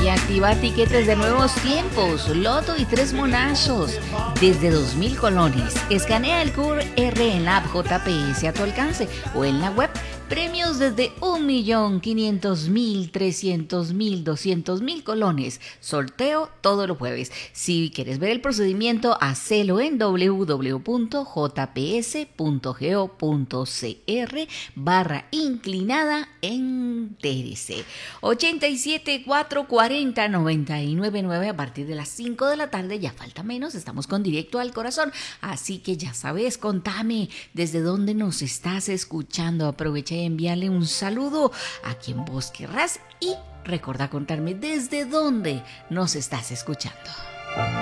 activa tiquetes de nuevos tiempos, loto y 3 monazos desde 2.000 colones. Escanea el QR en la app JPS a tu alcance o en la web. Premios desde 1.500.000, 300.000, 200.000 colones. Sorteo todos los jueves. Si quieres ver el procedimiento, hacelo en www.jps.go.cr/inclinada entérese. 87 440 999 a partir de las 5 de la tarde. Ya falta menos, estamos con Directo al Corazón. Así que ya sabes, contame desde dónde nos estás escuchando. Aprovecha y envíale un saludo a quien vos querrás y recuerda contarme desde dónde nos estás escuchando.